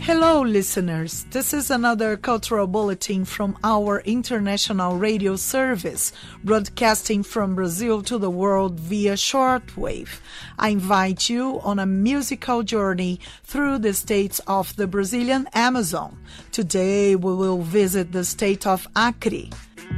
Hello, listeners. This is another cultural bulletin from our international radio service, broadcasting from Brazil to the world via shortwave. I invite you on a musical journey through the states of the Brazilian Amazon. Today, we will visit the state of Acre.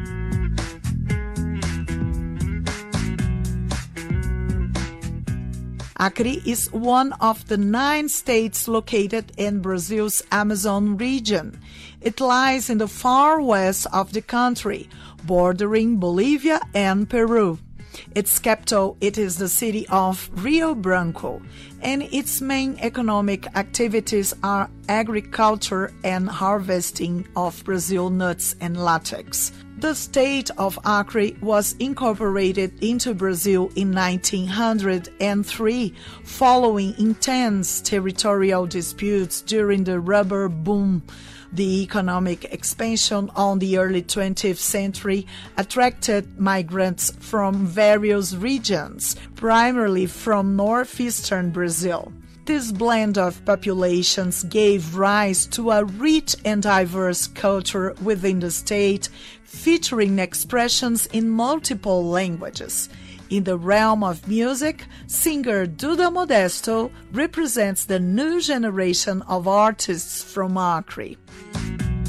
Acre is one of the 9 states located in Brazil's Amazon region. It lies in the far west of the country, bordering Bolivia and Peru. Its capital, it is the city of Rio Branco, and its main economic activities are agriculture and harvesting of Brazil nuts and latex. The state of Acre was incorporated into Brazil in 1903 following intense territorial disputes during the rubber boom. The economic expansion on the early 20th century attracted migrants from various regions, primarily from northeastern Brazil. This blend of populations gave rise to a rich and diverse culture within the state, featuring expressions in multiple languages. In the realm of music, singer Duda Modesto represents the new generation of artists from Acre.